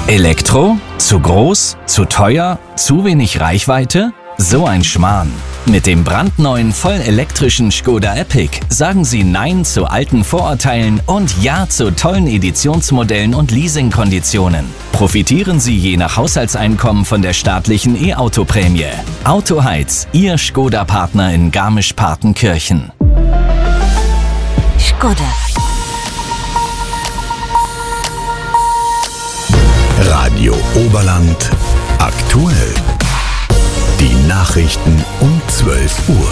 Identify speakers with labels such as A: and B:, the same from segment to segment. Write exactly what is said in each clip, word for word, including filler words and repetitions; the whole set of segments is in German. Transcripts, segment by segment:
A: Elektro? Zu groß? Zu teuer? Zu wenig Reichweite? So ein Schmarrn. Mit dem brandneuen vollelektrischen Škoda Epiq sagen Sie Nein zu alten Vorurteilen und Ja zu tollen Editionsmodellen und Leasingkonditionen. Profitieren Sie je nach Haushaltseinkommen von der staatlichen E-Auto-Prämie. Autoheiz, Ihr Škoda-Partner in Garmisch-Partenkirchen.
B: Škoda.
C: Radio Oberland aktuell. Die Nachrichten um zwölf Uhr.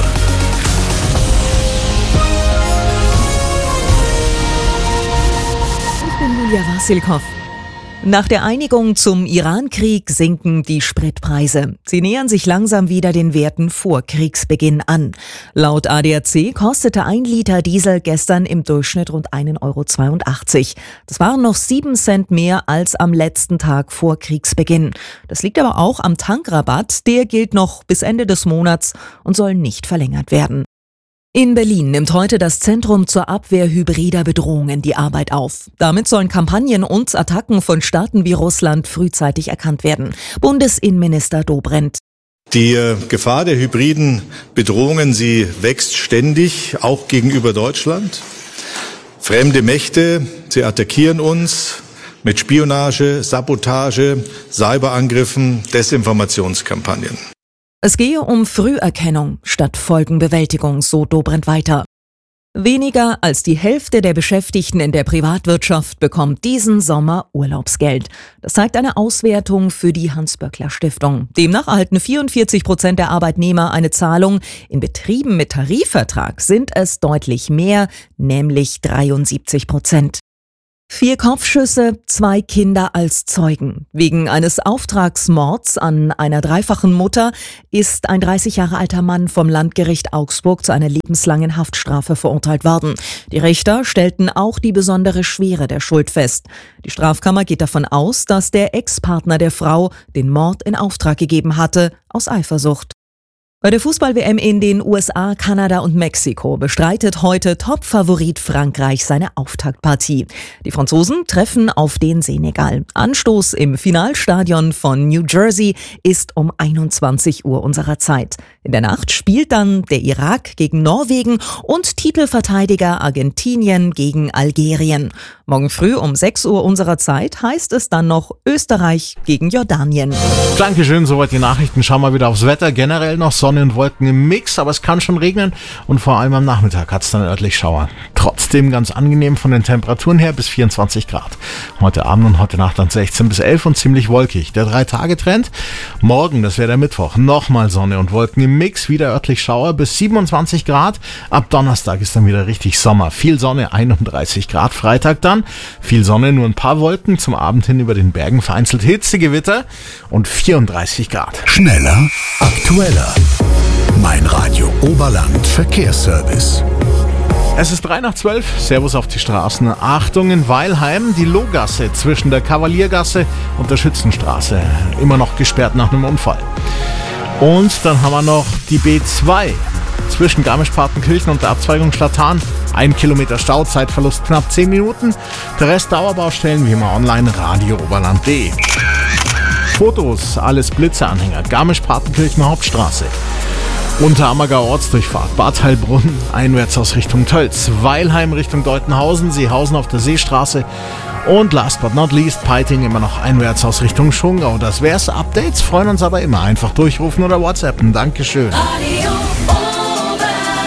B: Ich bin Julia Wassilkow. Nach der Einigung zum Iran-Krieg sinken die Spritpreise. Sie nähern sich langsam wieder den Werten vor Kriegsbeginn an. Laut A D A C kostete ein Liter Diesel gestern im Durchschnitt rund ein Euro zweiundachtzig. Das waren noch sieben Cent mehr als am letzten Tag vor Kriegsbeginn. Das liegt aber auch am Tankrabatt. Der gilt noch bis Ende des Monats und soll nicht verlängert werden. In Berlin nimmt heute das Zentrum zur Abwehr hybrider Bedrohungen die Arbeit auf. Damit sollen Kampagnen und Attacken von Staaten wie Russland frühzeitig erkannt werden. Bundesinnenminister Dobrindt.
D: Die Gefahr der hybriden Bedrohungen, sie wächst ständig, auch gegenüber Deutschland. Fremde Mächte, sie attackieren uns mit Spionage, Sabotage, Cyberangriffen, Desinformationskampagnen.
B: Es gehe um Früherkennung statt Folgenbewältigung, so Dobrindt weiter. Weniger als die Hälfte der Beschäftigten in der Privatwirtschaft bekommt diesen Sommer Urlaubsgeld. Das zeigt eine Auswertung für die Hans-Böckler-Stiftung. Demnach erhalten vierundvierzig Prozent der Arbeitnehmer eine Zahlung. In Betrieben mit Tarifvertrag sind es deutlich mehr, nämlich dreiundsiebzig Prozent. Vier Kopfschüsse, zwei Kinder als Zeugen. Wegen eines Auftragsmords an einer dreifachen Mutter ist ein dreißig Jahre alter Mann vom Landgericht Augsburg zu einer lebenslangen Haftstrafe verurteilt worden. Die Richter stellten auch die besondere Schwere der Schuld fest. Die Strafkammer geht davon aus, dass der Ex-Partner der Frau den Mord in Auftrag gegeben hatte, aus Eifersucht. Bei der Fußball-W M in den U S A, Kanada und Mexiko bestreitet heute Top-Favorit Frankreich seine Auftaktpartie. Die Franzosen treffen auf den Senegal. Anstoß im Finalstadion von New Jersey ist um einundzwanzig Uhr unserer Zeit. In der Nacht spielt dann der Irak gegen Norwegen und Titelverteidiger Argentinien gegen Algerien. Morgen früh um sechs Uhr unserer Zeit heißt es dann noch Österreich gegen Jordanien.
E: Dankeschön, soweit die Nachrichten. Schauen wir wieder aufs Wetter. Generell noch Sonne und Wolken im Mix, aber es kann schon regnen und vor allem am Nachmittag hat es dann örtlich Schauer. Trotzdem ganz angenehm von den Temperaturen her bis vierundzwanzig Grad. Heute Abend und heute Nacht dann sechzehn bis elf und ziemlich wolkig. Der Drei-Tage-Trend, morgen, das wäre der Mittwoch, nochmal Sonne und Wolken im Mix, wieder örtlich Schauer bis siebenundzwanzig Grad. Ab Donnerstag ist dann wieder richtig Sommer. Viel Sonne, einunddreißig Grad. Freitag dann viel Sonne, nur ein paar Wolken. Zum Abend hin über den Bergen vereinzelt Hitzegewitter und vierunddreißig Grad.
C: Schneller, aktueller. Mein Radio Oberland Verkehrsservice.
E: Es ist drei nach zwölf. Servus auf die Straßen. Achtung in Weilheim, die Lohgasse zwischen der Kavaliergasse und der Schützenstraße. Immer noch gesperrt nach einem Unfall. Und dann haben wir noch die B zwei zwischen Garmisch-Partenkirchen und der Abzweigung Schlattan. Ein Kilometer Stau, Zeitverlust knapp zehn Minuten. Der Rest Dauerbaustellen wie immer online, radio oberland punkt de. Fotos, alles Blitzeanhänger, Garmisch-Partenkirchen Hauptstraße. Unterammergau Ortsdurchfahrt, Bad Heilbrunn, einwärts aus Richtung Tölz, Weilheim Richtung Deutenhausen, Seehausen auf der Seestraße und last but not least Peiting immer noch einwärts aus Richtung Schongau. Das wär's. Updates freuen uns aber immer. Einfach durchrufen oder WhatsAppen. Dankeschön.
F: Radio Oberland,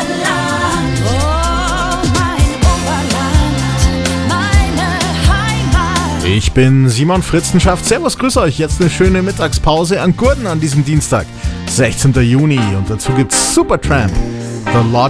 F: oh, mein Oberland, meine Heimat.
E: Ich bin Simon Fritzenschaft. Servus, grüß euch. Jetzt eine schöne Mittagspause an Gurten an diesem Dienstag, sechzehnten Juni. Und dazu gibt's Supertramp, The Lodge.